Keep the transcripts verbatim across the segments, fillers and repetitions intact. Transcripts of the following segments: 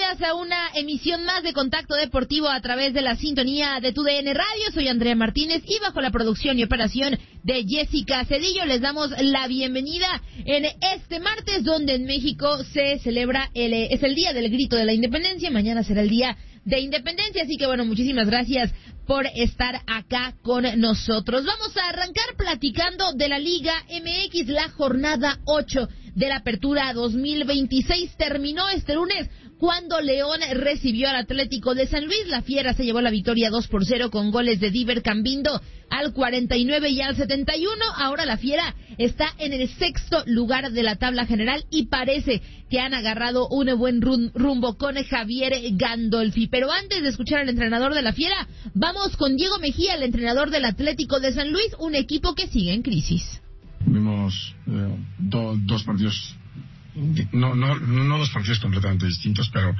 bienvenidas a una emisión más de Contacto Deportivo a través de la sintonía de tu D N Radio. Soy Andrea Martínez y bajo la producción y operación de Jessica Cedillo les damos la bienvenida en este martes, donde en México se celebra, el, es el Día del Grito de la Independencia. Mañana será el Día de Independencia, así que bueno, muchísimas gracias por estar acá con nosotros. Vamos a arrancar platicando de la Liga M X. La jornada ocho de la Apertura dos mil veintiséis terminó este lunes cuando León recibió al Atlético de San Luis. La Fiera se llevó la victoria dos por cero con goles de Diver Cambindo al cuarenta y nueve y al setenta y uno. Ahora la Fiera está en el sexto lugar de la tabla general y parece que han agarrado un buen rumbo con Javier Gandolfi. Pero antes de escuchar al entrenador de la Fiera, vamos con Diego Mejía, el entrenador del Atlético de San Luis, un equipo que sigue en crisis. Vimos eh, do, dos partidos, no, no, no dos partidos completamente distintos, pero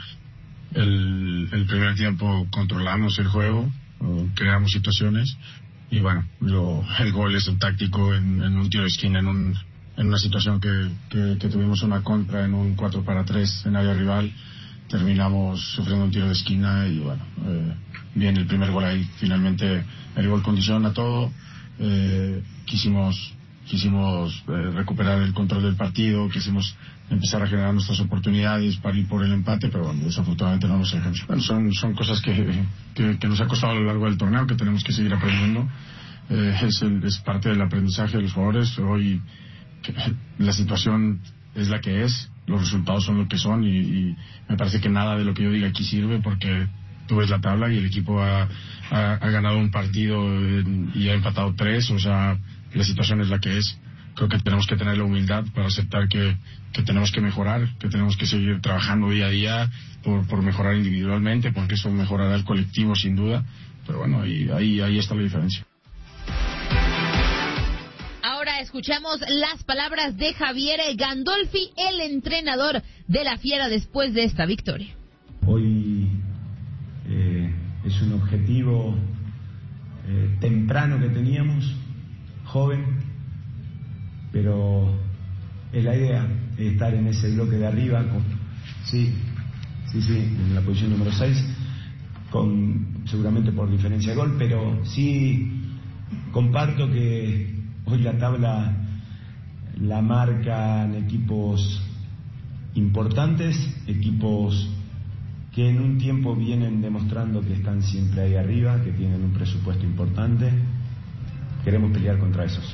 el, el primer tiempo controlamos el juego, creamos situaciones y bueno, lo, el gol es un táctico en, en un tiro de esquina, en, un, en una situación que, que, que tuvimos una contra en un cuatro para tres en área rival, terminamos sufriendo un tiro de esquina y bueno, eh, bien el primer gol ahí, finalmente el gol condiciona todo, eh, quisimos quisimos eh, recuperar el control del partido, quisimos empezar a generar nuestras oportunidades para ir por el empate, pero bueno, desafortunadamente no nos alcanzó. Bueno, son, son cosas que, que, que nos ha costado a lo largo del torneo, que tenemos que seguir aprendiendo. Eh, es, el, es parte del aprendizaje de los jugadores. Hoy que, la situación es la que es, los resultados son lo que son y, y me parece que nada de lo que yo diga aquí sirve, porque tú ves la tabla y el equipo ha, ha, ha ganado un partido en, y ha empatado tres, o sea, la situación es la que es. Creo que tenemos que tener la humildad para aceptar que, que tenemos que mejorar, que tenemos que seguir trabajando día a día por, por mejorar individualmente, porque eso mejorará el colectivo sin duda, pero bueno, ahí, ahí, ahí está la diferencia. Ahora escuchamos las palabras de Javier Gandolfi, el entrenador de la Fiera después de esta victoria. Hoy eh, es un objetivo eh, temprano que teníamos, joven, pero es la idea, estar en ese bloque de arriba, con, sí, sí, sí, en la posición número seis, con, seguramente por diferencia de gol, pero sí comparto que hoy la tabla la marcan equipos importantes, equipos que en un tiempo vienen demostrando que están siempre ahí arriba, que tienen un presupuesto importante. Queremos pelear contra esos.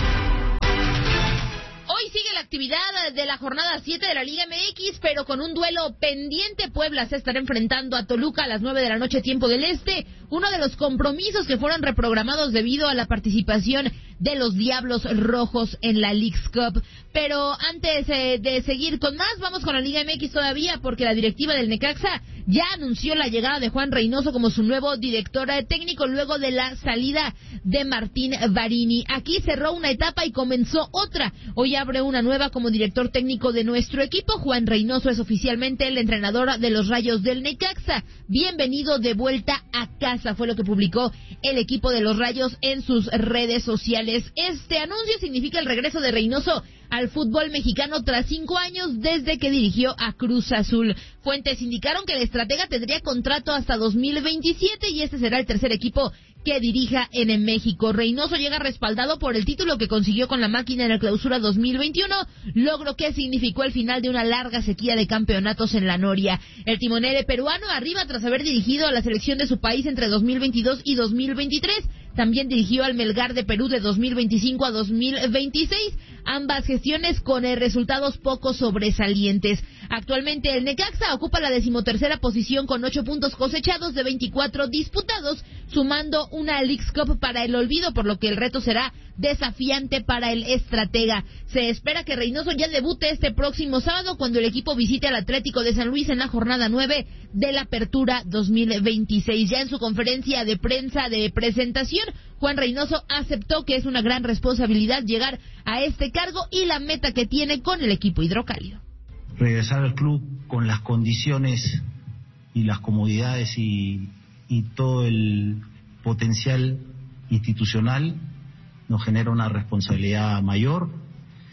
Hoy sigue la actividad de la jornada siete de la Liga M X, pero con un duelo pendiente. Puebla se estará enfrentando a Toluca a las nueve de la noche, tiempo del este. Uno de los compromisos que fueron reprogramados debido a la participación de los Diablos Rojos en la Leagues Cup. Pero antes eh, de seguir con más, vamos con la Liga M X todavía, porque la directiva del Necaxa ya anunció la llegada de Juan Reynoso como su nuevo director técnico luego de la salida de Martín Varini. Aquí cerró una etapa y comenzó otra. Hoy abre una nueva como director técnico de nuestro equipo. Juan Reynoso es oficialmente el entrenador de los Rayos del Necaxa. Bienvenido de vuelta a casa, fue lo que publicó el equipo de los Rayos en sus redes sociales. Este anuncio significa el regreso de Reynoso al fútbol mexicano tras cinco años desde que dirigió a Cruz Azul. Fuentes indicaron que el estratega tendría contrato hasta dos mil veintisiete y este será el tercer equipo que dirija en México. Reynoso llega respaldado por el título que consiguió con la máquina en el Clausura dos mil veintiuno, logro que significó el final de una larga sequía de campeonatos en la Noria. El timonel peruano arriba tras haber dirigido a la selección de su país entre dos mil veintidós y dos mil veintitrés. También dirigió al Melgar de Perú de dos mil veinticinco a dos mil veintiséis, ambas gestiones con eh, resultados poco sobresalientes. Actualmente el Necaxa ocupa la decimotercera posición con ocho puntos cosechados de veinticuatro disputados, sumando una Leagues Cup para el olvido, por lo que el reto será desafiante para el estratega. Se espera que Reynoso ya debute este próximo sábado cuando el equipo visite al Atlético de San Luis en la jornada nueve de la Apertura dos mil veintiséis. Ya en su conferencia de prensa de presentación, Juan Reynoso aceptó que es una gran responsabilidad llegar a este cargo y la meta que tiene con el equipo hidrocálido. Regresar al club con las condiciones y las comodidades y, y todo el potencial institucional nos genera una responsabilidad mayor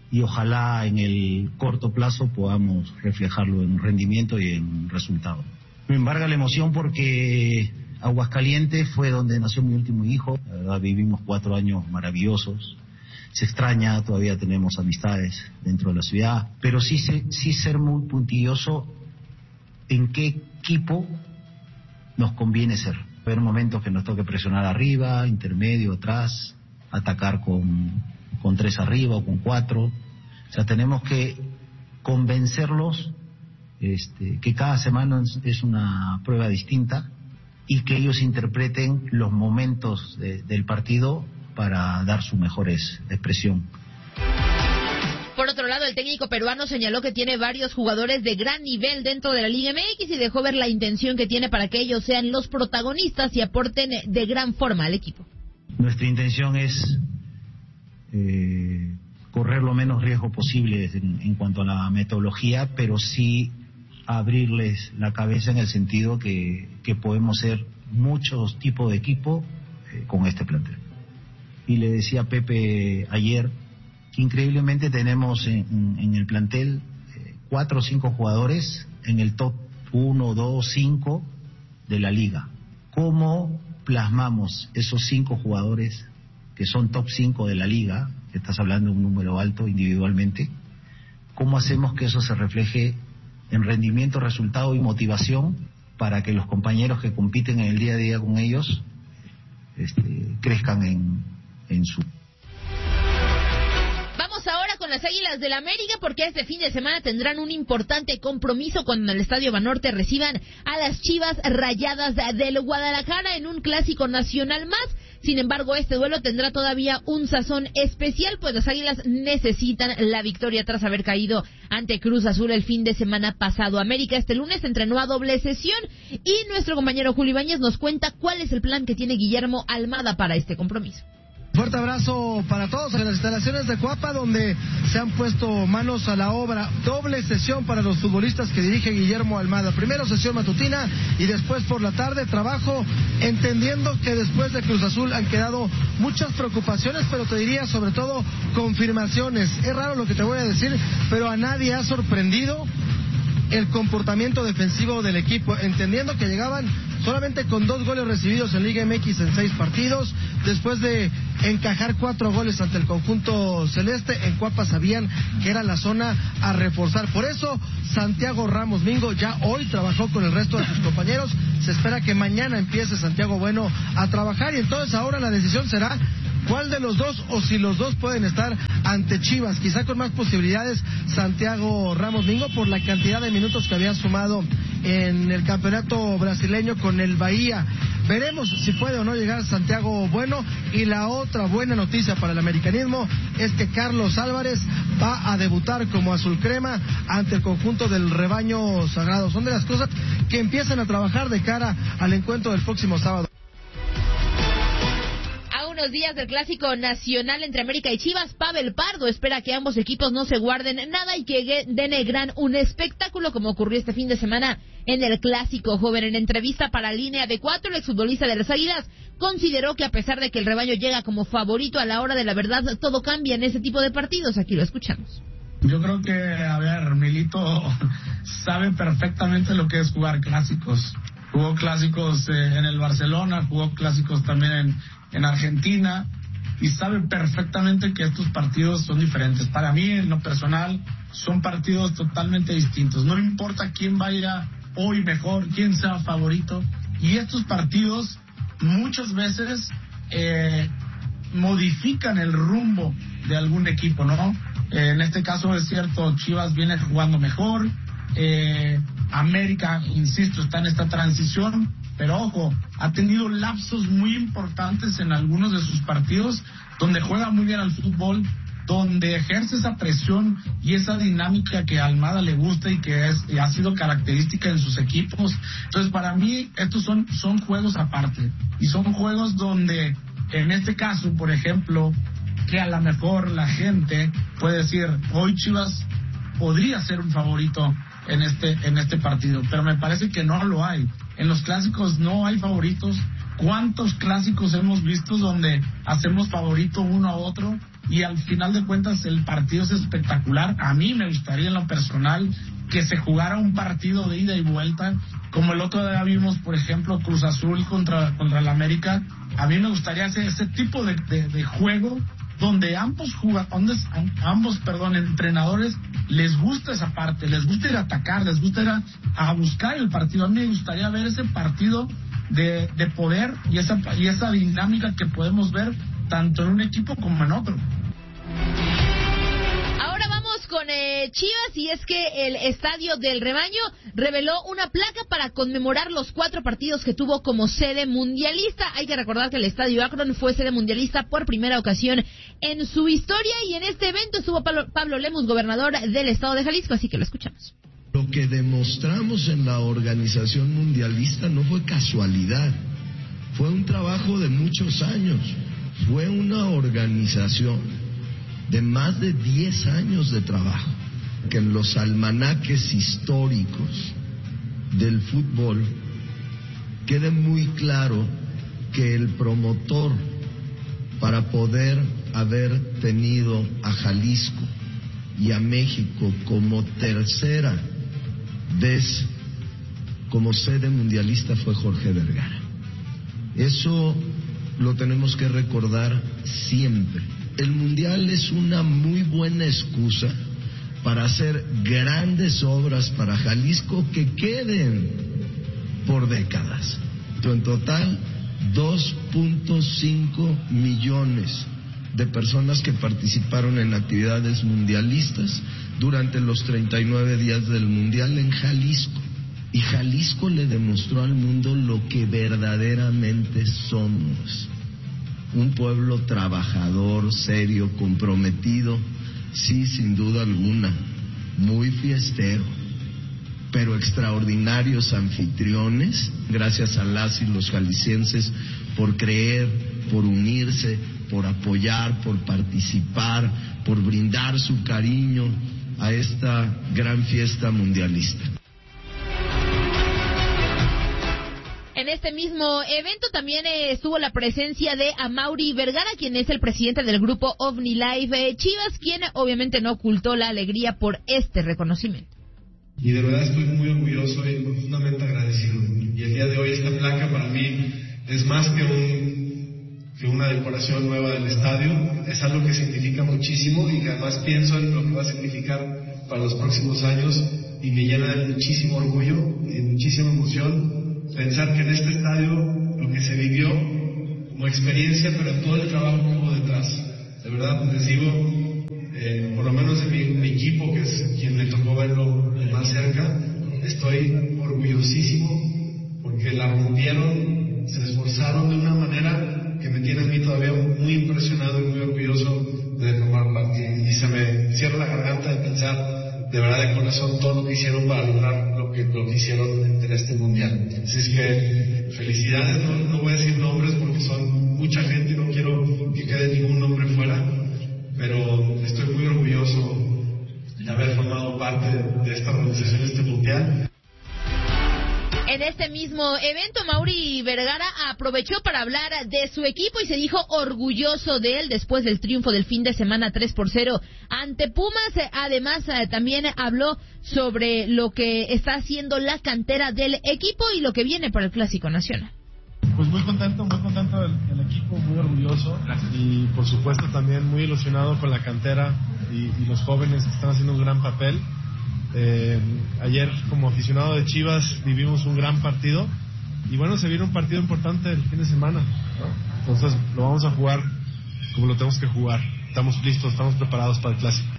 y ojalá en el corto plazo podamos reflejarlo en rendimiento y en resultado. Me embarga la emoción porque Aguascalientes fue donde nació mi último hijo. La verdad, vivimos cuatro años maravillosos. Se extraña, todavía tenemos amistades dentro de la ciudad, pero sí, sí ser muy puntilloso en qué equipo nos conviene ser. Haber momentos que nos toque presionar arriba, intermedio, atrás, atacar con, con tres arriba o con cuatro. O sea, tenemos que convencerlos este, que cada semana es una prueba distinta y que ellos interpreten los momentos de, del partido para dar su mejor expresión. Por otro lado, el técnico peruano señaló que tiene varios jugadores de gran nivel dentro de la Liga M X y dejó ver la intención que tiene para que ellos sean los protagonistas y aporten de gran forma al equipo. Nuestra intención es eh, correr lo menos riesgo posible en, en cuanto a la metodología, pero sí abrirles la cabeza en el sentido que, que podemos ser muchos tipos de equipo eh, con este plantel. Y le decía a Pepe ayer que increíblemente tenemos en, en el plantel eh, cuatro o cinco jugadores en el top uno, dos, cinco de la liga. ¿Cómo plasmamos esos cinco jugadores que son top cinco de la liga? Estás hablando de un número alto individualmente. ¿Cómo hacemos que eso se refleje en rendimiento, resultado y motivación para que los compañeros que compiten en el día a día con ellos este, crezcan en, en su... Vamos ahora con las Águilas del América porque este fin de semana tendrán un importante compromiso cuando en el Estadio Banorte reciban a las Chivas Rayadas del Guadalajara en un clásico nacional más. Sin embargo, este duelo tendrá todavía un sazón especial, pues las Águilas necesitan la victoria tras haber caído ante Cruz Azul el fin de semana pasado. América este lunes entrenó a doble sesión y nuestro compañero Julio Ibáñez nos cuenta cuál es el plan que tiene Guillermo Almada para este compromiso. Fuerte abrazo para todos en las instalaciones de Cuapa, donde se han puesto manos a la obra. Doble sesión para los futbolistas que dirige Guillermo Almada. Primero sesión matutina y después por la tarde trabajo, entendiendo que después de Cruz Azul han quedado muchas preocupaciones, pero te diría sobre todo confirmaciones. Es raro lo que te voy a decir, pero a nadie ha sorprendido el comportamiento defensivo del equipo, entendiendo que llegaban solamente con dos goles recibidos en Liga M X en seis partidos, después de encajar cuatro goles ante el conjunto celeste. En Cuapa sabían que era la zona a reforzar, por eso Santiago Ramos Mingo ya hoy trabajó con el resto de sus compañeros. Se espera que mañana empiece Santiago Bueno a trabajar y entonces ahora la decisión será cuál de los dos o si los dos pueden estar ante Chivas, quizá con más posibilidades Santiago Ramos Mingo por la cantidad de minutos que había sumado en el campeonato brasileño con el Bahía. Veremos si puede o no llegar Santiago Bueno. Y la otra buena noticia para el americanismo es que Carlos Álvarez va a debutar como azul crema ante el conjunto del rebaño sagrado. Son de las cosas que empiezan a trabajar de cara al encuentro del próximo sábado. Unos días del clásico nacional entre América y Chivas, Pavel Pardo espera que ambos equipos no se guarden nada y que denegran un espectáculo como ocurrió este fin de semana en el clásico joven. En entrevista para Línea de Cuatro, el exfutbolista de las Águilas consideró que a pesar de que el rebaño llega como favorito, a la hora de la verdad todo cambia en ese tipo de partidos. Aquí lo escuchamos. Yo creo que, a ver, Milito sabe perfectamente lo que es jugar clásicos. Jugó clásicos eh, en el Barcelona, jugó clásicos también en, en Argentina y sabe perfectamente que estos partidos son diferentes. Para mí, en lo personal, son partidos totalmente distintos. No importa quién va a ir a hoy mejor, quién sea favorito. Y estos partidos muchas veces eh, modifican el rumbo de algún equipo, ¿no? Eh, en este caso es cierto, Chivas viene jugando mejor. Eh, América, insisto, está en esta transición, pero ojo, ha tenido lapsos muy importantes en algunos de sus partidos donde juega muy bien al fútbol, donde ejerce esa presión y esa dinámica que a Almada le gusta y que es, y ha sido característica en sus equipos. Entonces, para mí, estos son, son juegos aparte y son juegos donde, en este caso, por ejemplo, que a lo mejor la gente puede decir, hoy Chivas podría ser un favorito en este en este partido, pero me parece que no lo hay. En los clásicos no hay favoritos. ¿Cuántos clásicos hemos visto donde hacemos favorito uno a otro y al final de cuentas el partido es espectacular. A mí me gustaría en lo personal que se jugara un partido de ida y vuelta, como el otro día vimos, por ejemplo, Cruz Azul contra, contra el América. A mí me gustaría hacer ese tipo de, de, de juego donde ambos jugadores, ambos, perdón, entrenadores les gusta esa parte, les gusta ir a atacar, les gusta ir a, a buscar el partido. A mí me gustaría ver ese partido de, de poder y esa, y esa dinámica que podemos ver tanto en un equipo como en otro. Ahora vamos con eh, Chivas, y es que el Estadio del Rebaño reveló una placa para conmemorar los cuatro partidos que tuvo como sede mundialista. Hay que recordar que el Estadio Akron fue sede mundialista por primera ocasión en su historia, y en este evento estuvo Pablo, Pablo Lemus, gobernador del estado de Jalisco, así que lo escuchamos. Lo que demostramos en la organización mundialista no fue casualidad, fue un trabajo de muchos años, fue una organización de más de diez años de trabajo, que en los almanaques históricos del fútbol quede muy claro que el promotor, para poder haber tenido a Jalisco y a México como tercera vez como sede mundialista, fue Jorge Vergara. Eso lo tenemos que recordar siempre. El mundial es una muy buena excusa para hacer grandes obras para Jalisco que queden por décadas. En total, dos punto cinco millones de personas que participaron en actividades mundialistas durante los treinta y nueve días del mundial en Jalisco. Y Jalisco le demostró al mundo lo que verdaderamente somos. Un pueblo trabajador, serio, comprometido, sí, sin duda alguna, muy fiestero, pero extraordinarios anfitriones, gracias a las y los jaliscienses por creer, por unirse, por apoyar, por participar, por brindar su cariño a esta gran fiesta mundialista. En este mismo evento también eh, estuvo la presencia de Amaury Vergara, quien es el presidente del grupo OmniLife eh, Chivas, quien obviamente no ocultó la alegría por este reconocimiento. Y de verdad estoy muy orgulloso y profundamente agradecido. Y el día de hoy esta placa para mí es más que, un, que una decoración nueva del estadio, es algo que significa muchísimo y que además pienso en lo que va a significar para los próximos años, y me llena de muchísimo orgullo y muchísima emoción pensar que en este estadio lo que se vivió como experiencia, pero todo el trabajo que hubo detrás. De verdad les digo, eh, por lo menos de mi, mi equipo, que es quien me tocó verlo más cerca, estoy orgullosísimo porque la rompieron, se esforzaron de una manera que me tiene a mí todavía muy impresionado y muy orgulloso de tomar parte. Y se me cierra la garganta de pensar de verdad de corazón todo lo que hicieron para lograr lo que, lo que hicieron en este mundial. Así es que felicidades, no, no voy a decir nombres porque son mucha gente y no quiero que quede ningún nombre fuera, pero estoy muy orgulloso de haber formado parte de esta organización, de este mundial. En este mismo evento, Amaury Vergara aprovechó para hablar de su equipo y se dijo orgulloso de él después del triunfo del fin de semana tres por cero ante Pumas. Además, también habló sobre lo que está haciendo la cantera del equipo y lo que viene para el Clásico Nacional. Pues muy contento, muy contento del, del equipo, muy orgulloso. Gracias. Y por supuesto también muy ilusionado con la cantera y, y los jóvenes que están haciendo un gran papel. Eh, ayer como aficionado de Chivas vivimos un gran partido y bueno, se viene un partido importante el fin de semana, ¿no? Entonces lo vamos a jugar como lo tenemos que jugar. Estamos listos, estamos preparados para el Clásico.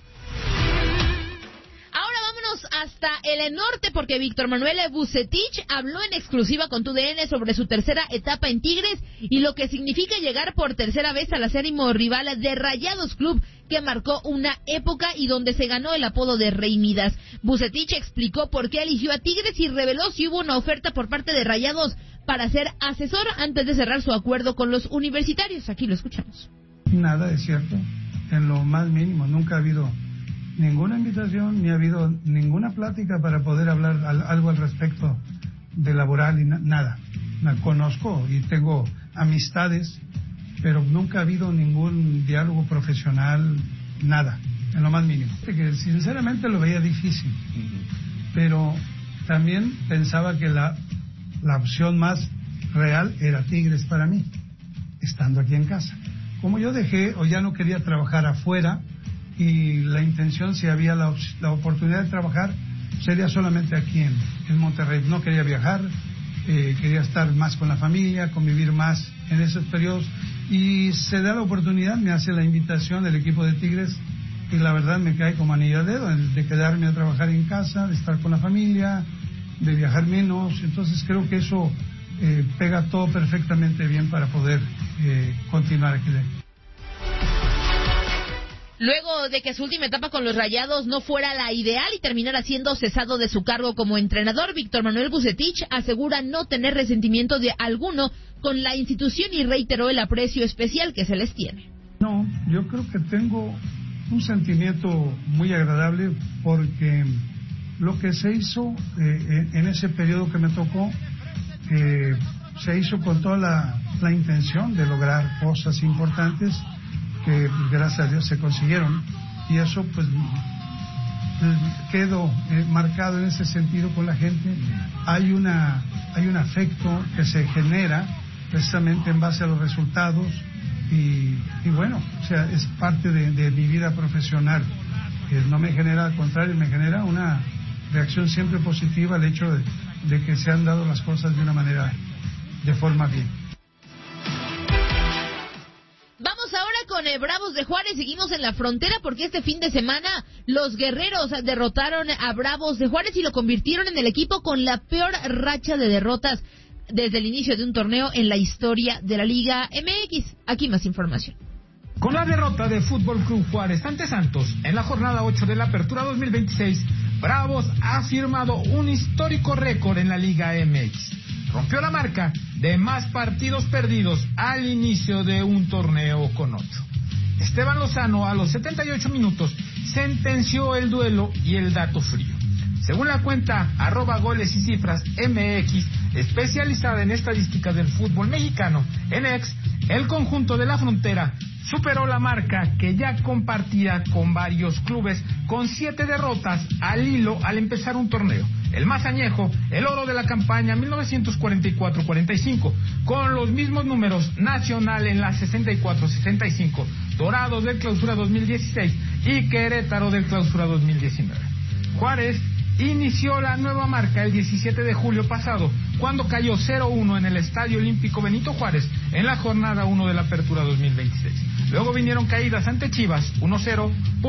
Ahora vámonos hasta el norte porque Víctor Manuel Vucetich habló en exclusiva con T U D N sobre su tercera etapa en Tigres y lo que significa llegar por tercera vez al acérrimo rival de Rayados Club, que marcó una época y donde se ganó el apodo de Rey Midas. Vucetich explicó por qué eligió a Tigres y reveló si hubo una oferta por parte de Rayados para ser asesor antes de cerrar su acuerdo con los universitarios. Aquí lo escuchamos. Nada es cierto, en lo más mínimo. Nunca ha habido ninguna invitación ni ha habido ninguna plática para poder hablar al, algo al respecto de laboral y na, nada. La conozco y tengo amistades pero nunca ha habido ningún diálogo profesional, nada, en lo más mínimo. Que sinceramente lo veía difícil, pero también pensaba que la, la opción más real era Tigres para mí, estando aquí en casa. Como yo dejé o ya no quería trabajar afuera, y la intención, si había la, la oportunidad de trabajar, sería solamente aquí en, en Monterrey. No quería viajar, eh, quería estar más con la familia, convivir más en esos periodos, y se da la oportunidad, me hace la invitación del equipo de Tigres, y la verdad me cae como anillo al dedo, de quedarme a trabajar en casa, de estar con la familia, de viajar menos. Entonces creo que eso eh, pega todo perfectamente bien para poder eh, continuar aquí. Luego de que su última etapa con los Rayados no fuera la ideal y terminara siendo cesado de su cargo como entrenador, Víctor Manuel Vucetich asegura no tener resentimiento de alguno con la institución y reiteró el aprecio especial que se les tiene. No, yo creo que tengo un sentimiento muy agradable porque lo que se hizo eh, en ese periodo que me tocó eh, se hizo con toda la, la intención de lograr cosas importantes que gracias a Dios se consiguieron, y eso pues quedó eh, marcado en ese sentido con la gente. Hay una hay un afecto que se genera precisamente en base a los resultados, y, y bueno, o sea, es parte de, de mi vida profesional. Eh, no me genera, al contrario, me genera una reacción siempre positiva al hecho de, de que se han dado las cosas de una manera, de forma bien. Vamos ahora con eh, Bravos de Juárez. Seguimos en la frontera porque este fin de semana los guerreros derrotaron a Bravos de Juárez y lo convirtieron en el equipo con la peor racha de derrotas desde el inicio de un torneo en la historia de la Liga M X. Aquí más información. Con la derrota de Fútbol Club Juárez ante Santos en la jornada ocho de la Apertura dos mil veintiséis, Bravos ha firmado un histórico récord en la Liga M X. Rompió la marca de más partidos perdidos al inicio de un torneo con ocho. Esteban Lozano a los setenta y ocho minutos sentenció el duelo y el dato frío. Según la cuenta arroba goles y cifras M X, especializada en estadísticas del fútbol mexicano, en X, el conjunto de la frontera superó la marca que ya compartía con varios clubes con siete derrotas al hilo al empezar un torneo. El más añejo, el oro de la campaña mil novecientos cuarenta y cuatro cuarenta y cinco, con los mismos números, Nacional en la sesenta y cuatro sesenta y cinco, Dorados del Clausura dos mil dieciséis y Querétaro del Clausura dos mil diecinueve. Juárez inició la nueva marca el diecisiete de julio pasado, cuando cayó cero uno en el Estadio Olímpico Benito Juárez en la jornada uno de la Apertura dos mil veintiséis. Luego vinieron caídas ante Chivas uno cero,